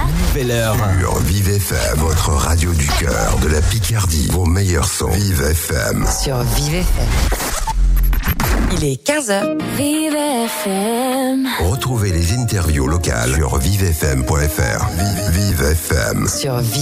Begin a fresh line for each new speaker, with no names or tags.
Nouvelle heure.
Sur Vive FM, votre radio du cœur, de la Picardie, vos meilleurs sons. Vive FM.
Sur Vive FM. Il est 15h.
Vive FM.
Retrouvez les interviews locales sur vivefm.fr. Vive FM.
Sur Vive